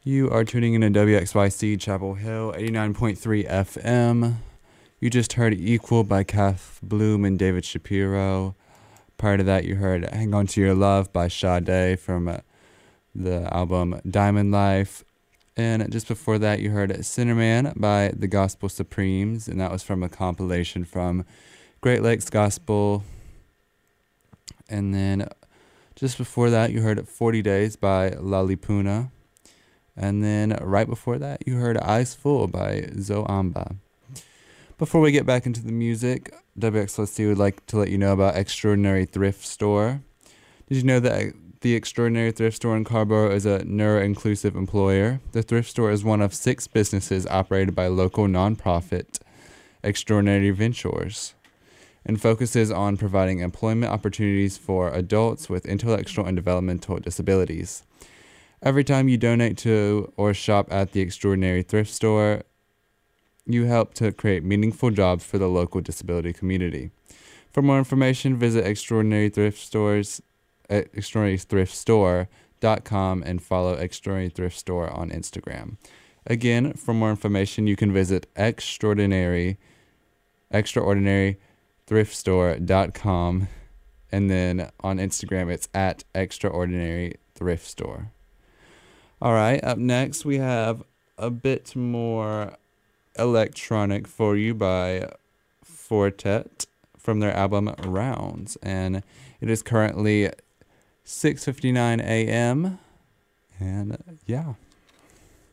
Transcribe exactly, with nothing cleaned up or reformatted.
You are tuning in to W X Y C Chapel Hill, eighty-nine point three F M. You just heard Equal by Kath Bloom and David Shapiro. Prior to that, you heard Hang On To Your Love by Sade from uh, the album Diamond Life. And just before that, you heard Sinnerman by The Gospel Supremes, and that was from a compilation from Great Lakes Gospel. And then just before that, you heard forty Days by Lalipuna. And then right before that, you heard Eyes Full by Zoamba. Before we get back into the music, W X Y C would like to let you know about Extraordinary Thrift Store. Did you know that the Extraordinary Thrift Store in Carrboro is a neuro-inclusive employer? The thrift store is one of six businesses operated by local nonprofit Extraordinary Ventures and focuses on providing employment opportunities for adults with intellectual and developmental disabilities. Every time you donate to or shop at the Extraordinary Thrift Store, you help to create meaningful jobs for the local disability community. For more information, visit Extraordinary Thrift Stores at extraordinary thrift store dot com and follow Extraordinary Thrift Store on Instagram. Again, for more information, you can visit extraordinary extraordinary thrift store dot com, and then on Instagram it's at Extraordinary Thrift Store. All right, up next we have a bit more electronic for you by Fortet from their album Rounds, and it is currently six fifty-nine a.m. and yeah.